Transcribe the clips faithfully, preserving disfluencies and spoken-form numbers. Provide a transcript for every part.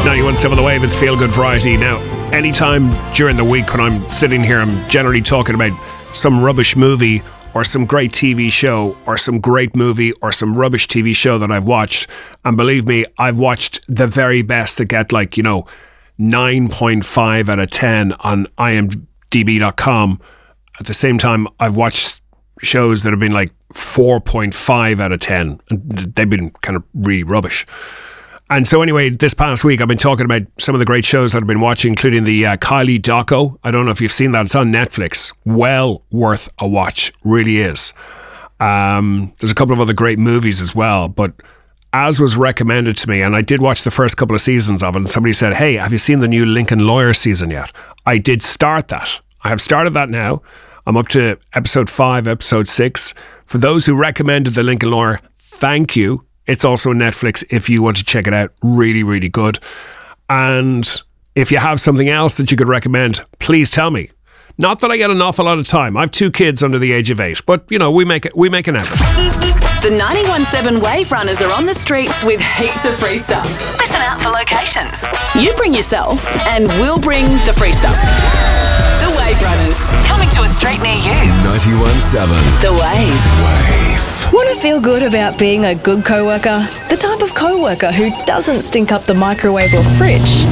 ninety-one point seven The Wave, it's Feel Good Variety. Now, anytime during the week when I'm sitting here, I'm generally talking about some rubbish movie or some great T V show or some great movie or some rubbish T V show that I've watched. And believe me, I've watched the very best that get like, you know, nine point five out of ten on I M D B dot com. At the same time, I've watched shows that have been like four point five out of ten, and they've been kind of really rubbish. And so anyway, this past week I've been talking about some of the great shows that I've been watching, including the uh, Kylie doco. I don't know if you've seen that. It's on Netflix. Well worth a watch. Really is. Um, there's a couple of other great movies as well, but as was recommended to me, and I did watch the first couple of seasons of it, and somebody said, hey, have you seen the new Lincoln Lawyer season yet? I did start that. I have started that now. I'm up to episode five, episode six. For those who recommended the Lincoln Lawyer, thank you. It's also on Netflix if you want to check it out. Really, really good. And if you have something else that you could recommend, please tell me. Not that I get an awful lot of time. I have two kids under the age of eight, but you know, we make it. We make an effort. The ninety-one point seven Wave Runners are on the streets with heaps of free stuff. Listen out for locations. You bring yourself, and we'll bring the free stuff. The Wave Runners, coming to a street near you. ninety-one point seven The Wave. Wave. Want to feel good about being a good co-worker? The type of co-worker who doesn't stink up the microwave or fridge?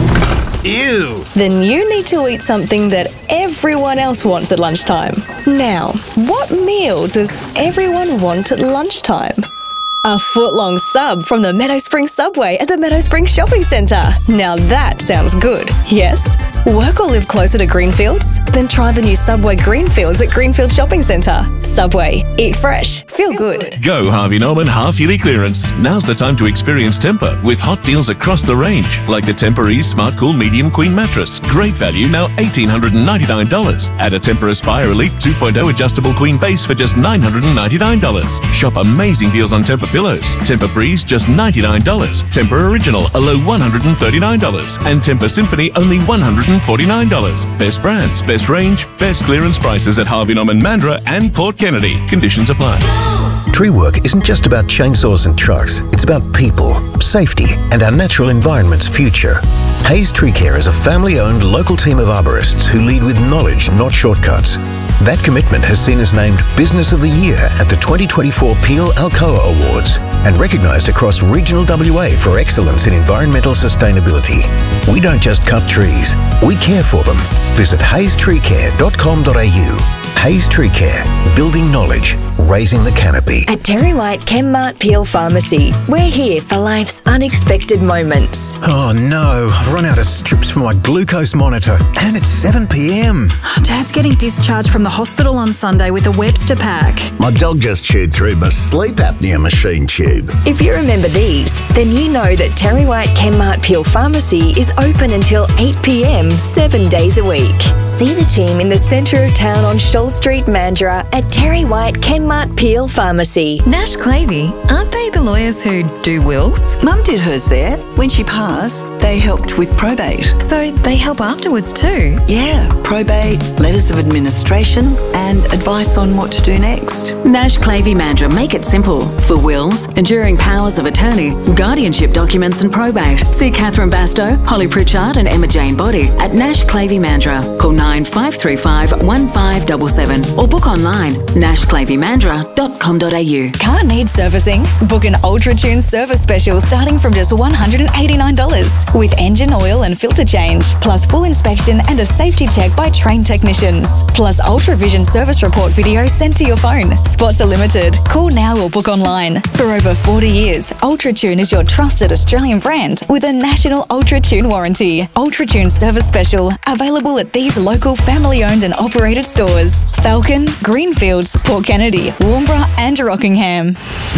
Ew. Then you need to eat something that everyone else wants at lunchtime. Now, what meal does everyone want at lunchtime? A foot-long sub from the Meadow Springs Subway at the Meadow Springs Shopping Centre. Now that sounds good, yes? Work or live closer to Greenfields? Then try the new Subway Greenfields at Greenfield Shopping Centre. Subway. Eat fresh. Feel good. Go Harvey Norman half-yearly clearance. Now's the time to experience Tempur with hot deals across the range, like the Tempur-Ease Smart Cool Medium Queen Mattress. Great value, now one thousand eight hundred ninety-nine dollars. Add a Tempur Aspire Elite two point oh Adjustable Queen Base for just nine hundred ninety-nine dollars. Shop amazing deals on Tempur pillows. Tempur Breeze, just ninety-nine dollars. Tempur Original, a low one hundred thirty-nine dollars. And Tempur Symphony, only one hundred forty-nine dollars. Best brands, best range, best clearance prices at Harvey Norman Mandurah and Port Kennedy. Conditions apply. Tree work isn't just about chainsaws and trucks. It's about people, safety, and our natural environment's future. Hayes Tree Care is a family-owned local team of arborists who lead with knowledge, not shortcuts. That commitment has seen us named Business of the Year at the twenty twenty-four Peel Alcoa Awards and recognised across regional W A for excellence in environmental sustainability. We don't just cut trees, we care for them. Visit hayes tree care dot com dot a u. Hayes Tree Care, building knowledge, raising the canopy. At Terry White Chemmart Peel Pharmacy, we're here for life's unexpected moments. Oh no, I've run out of strips for my glucose monitor and it's seven p.m. Dad's getting discharged from the hospital on Sunday with a Webster pack. My dog just chewed through my sleep apnea machine tube. If you remember these, then you know that Terry White Chemmart Peel Pharmacy is open until eight p.m, seven days a week. See the team in the centre of town on Shoal Street, Mandurah at Terry White Chemmart Peel Pharmacy. Nash Clavey, aren't they the lawyers who do wills? Mum did hers there. When she passed, they helped with probate. So they help afterwards too? Yeah, probate, letters of administration, and advice on what to do next. Nash Clavey Mandurah make it simple. For wills, enduring powers of attorney, guardianship documents and probate. See Catherine Bastow, Holly Pritchard and Emma Jane Body at Nash Clavey Mandurah. Call nine five three five one five seven seven or book online nash clavey mandurah dot com dot a u. Car needs servicing? Book an Ultra Tune service special starting from just one hundred eighty-nine dollars with engine oil and filter change, plus full inspection and a safety check by trained technicians, plus Ultra Vision service report video sent to your phone. Spots are limited. Call now or book online. For over forty years, Ultra Tune is your trusted Australian brand with a national Ultra Tune warranty. Ultra Tune service special available at these local family-owned and operated stores: Falcon, Greenfields, Port Kennedy, Warnbro and Rockingham.